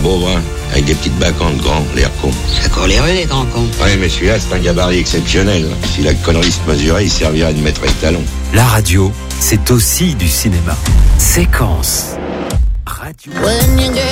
beau brun, avec des petites bacantes grands, l'air con. Ça court les rues, les grands cons. Ouais, mais celui-là, c'est un gabarit exceptionnel. Si la connerie se mesurait, il servirait de maître étalon. La radio, c'est aussi du cinéma. Séquence. Radio.